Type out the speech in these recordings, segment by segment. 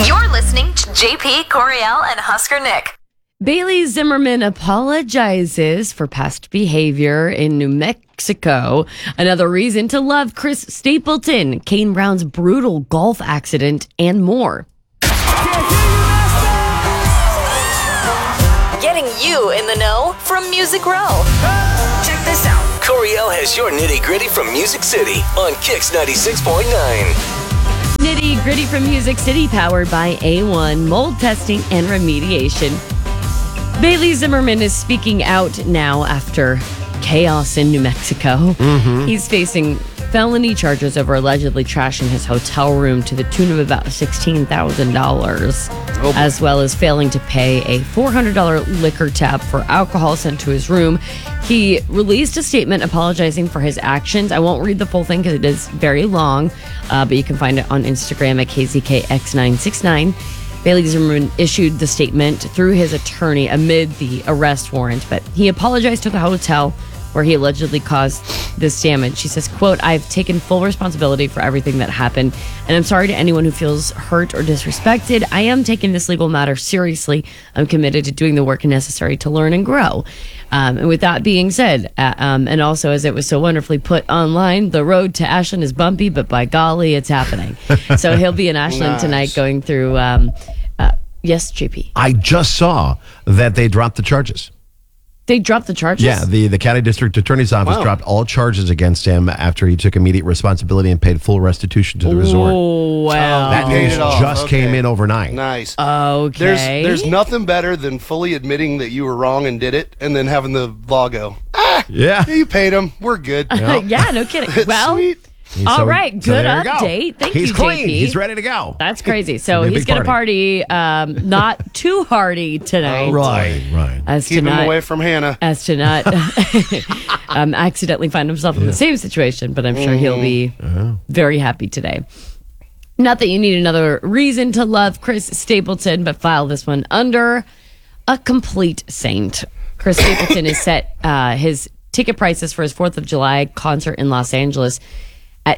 You're listening to JP, Coriel, and Husker Nick. Bailey Zimmerman apologizes for past behavior in New Mexico. Another reason to love Chris Stapleton, Kane Brown's brutal golf accident, and more. Getting you in the know from Music Row. Check this out. Coriel has your nitty-gritty from Music City on Kix 96.9. Nitty Gritty from Music City, powered by A1 Mold Testing and Remediation. Bailey Zimmerman is speaking out now after chaos in New Mexico. He's facing felony charges over allegedly trashing his hotel room to the tune of about $16,000, as well as failing to pay a $400 liquor tab for alcohol sent to his room. He released a statement apologizing for his actions. I won't read the full thing because it is very long, but you can find it on Instagram at KZKX969. Bailey Zimmerman issued the statement through his attorney amid the arrest warrant, but he apologized to the hotel where he allegedly caused this damage. She says, quote, "I've taken full responsibility for everything that happened, and I'm sorry to anyone who feels hurt or disrespected. I am taking this legal matter seriously. I'm committed to doing the work necessary to learn and grow." And with that being said, and also as it was so wonderfully put online, the road to Ashland is bumpy, but by golly, it's happening. So he'll be in Ashland tonight going through, yes, JP. I just saw that they dropped the charges. They dropped the charges? Yeah, the county district attorney's office dropped all charges against him after he took immediate responsibility and paid full restitution to the resort. Oh, wow. That news just came in overnight. Nice. Okay. There's nothing better than fully admitting that you were wrong and did it, and then having the law go, Yeah. you paid him. We're good. Yeah, no kidding. Well, Sweet. all right, good there you go. update. Thank He's you, clean. JP. He's ready to go. That's crazy. So It'll be a he's big going to party not too hardy tonight. Right. As Keep to him not, away from Hannah. as to not accidentally find himself in the same situation, but I'm sure he'll be very happy today. Not that you need another reason to love Chris Stapleton, but file this one under a complete saint. Chris Stapleton has set his ticket prices for his 4th of July concert in Los Angeles at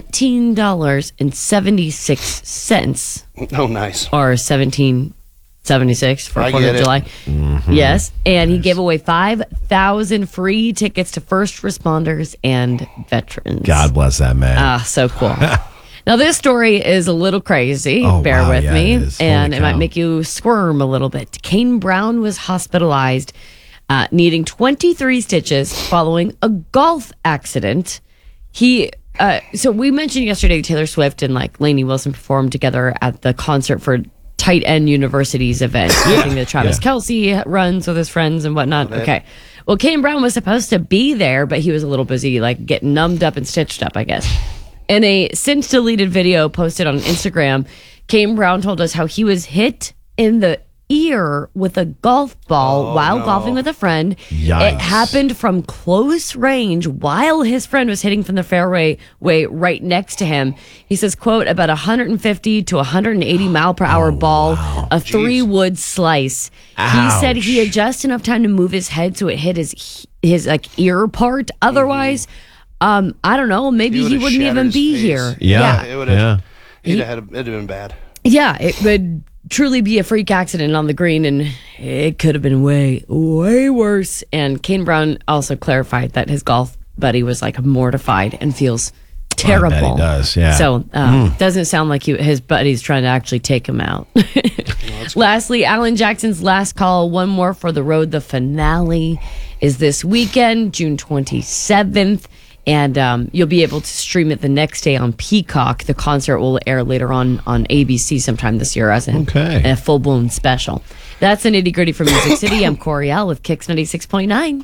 $17.76. Oh, nice. Or $17.76 for I 4th get of it. July. Yes. And he gave away 5,000 free tickets to first responders and veterans. God bless that man. Ah, so cool. Now, this story is a little crazy. Oh, Bear wow, with yeah, me. it is. Holy And it might cow. make you squirm a little bit. Kane Brown was hospitalized, needing 23 stitches following a golf accident. So we mentioned yesterday Taylor Swift and Lainey Wilson performed together at the concert for Tight End University's event. Something that Travis Kelce runs with his friends and whatnot. Okay. Well, Kane Brown was supposed to be there, but he was a little busy getting numbed up and stitched up, I guess. In a since deleted video posted on Instagram, Kane Brown told us how he was hit in the ear with a golf ball while golfing with a friend. Yikes. It happened from close range while his friend was hitting from the fairway right next to him. He says, quote, about 150 to 180 mile per hour ball, a 3-wood slice. He said he had just enough time to move his head so it hit his ear part. Otherwise, I don't know, maybe he would've wouldn't shattered even his be face. here. Yeah. It would have. It'd have been bad. Yeah, it would truly be a freak accident on the green, and it could have been way, way worse. And Kane Brown also clarified that his golf buddy was mortified and feels terrible. I bet he does, yeah. So doesn't sound like his buddy's trying to actually take him out. Lastly, Alan Jackson's Last Call, One More for the Road. The finale is this weekend, June 27th. And you'll be able to stream it the next day on Peacock. The concert will air later on ABC sometime this year as a full-blown special. That's the nitty-gritty from Music City. I'm Coriel with Kix 96.9.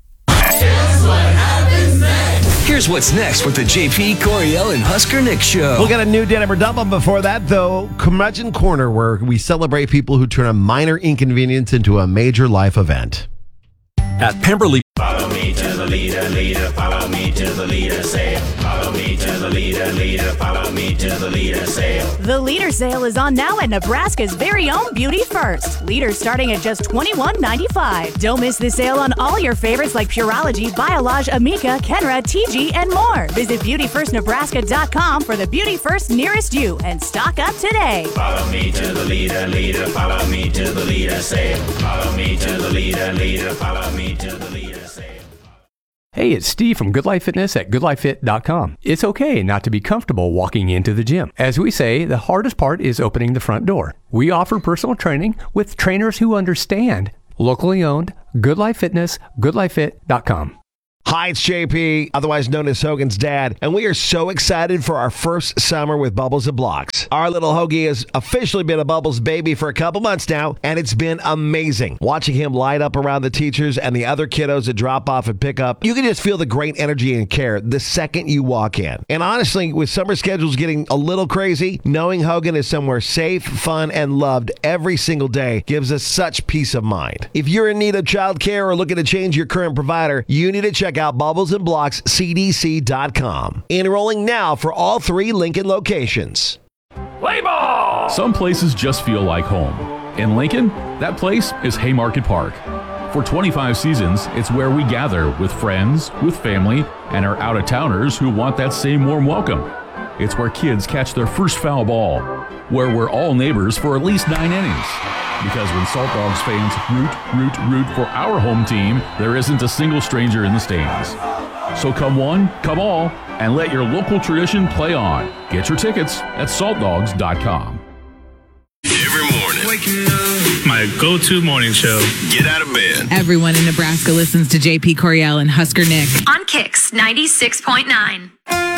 Here's what's next with the JP, Coriel, and Husker Nick show. We'll get a new Dead Ever Double. Before that, though, Curmudgeon Corner, where we celebrate people who turn a minor inconvenience into a major life event. At Pemberley. Follow me to the leader, leader. Follow me to the leader. Say, follow me to the the leader, leader, follow me to the leader sale. The Leader Sale is on now at Nebraska's very own Beauty First. Leaders starting at just $21.95. Don't miss the sale on all your favorites like Pureology, Biolage, Amika, Kenra, TG, and more. Visit BeautyFirstNebraska.com for the Beauty First nearest you and stock up today. Follow me to the leader, leader, follow me to the leader sale. Follow me to the leader, leader, follow me to the leader sale. Hey, it's Steve from Good Life Fitness at GoodLifeFit.com. It's okay not to be comfortable walking into the gym. As we say, the hardest part is opening the front door. We offer personal training with trainers who understand. Locally owned, Good Life Fitness, GoodLifeFit.com. Hi, it's JP, otherwise known as Hogan's dad, and we are so excited for our first summer with Bubbles and Blocks. Our little Hoagie has officially been a Bubbles baby for a couple months now, and it's been amazing. Watching him light up around the teachers and the other kiddos that drop off and pick up, you can just feel the great energy and care the second you walk in. And honestly, with summer schedules getting a little crazy, knowing Hogan is somewhere safe, fun, and loved every single day gives us such peace of mind. If you're in need of childcare or looking to change your current provider, you need to check out Bubbles and Blocks CDC.com. Enrolling now for all 3 Lincoln locations. Play ball! Some places just feel like home. In Lincoln, that place is Haymarket Park. For 25 seasons, it's where we gather with friends, with family, and our out-of-towners who want that same warm welcome. It's where kids catch their first foul ball, where we're all neighbors for at least 9 innings. Because when Salt Dogs fans root for our home team, there isn't a single stranger in the stands. So come one, come all, and let your local tradition play on. Get your tickets at saltdogs.com. Every morning, my go-to morning show. Get out of bed. Everyone in Nebraska listens to JP Coriel and Husker Nick On Kicks 96.9.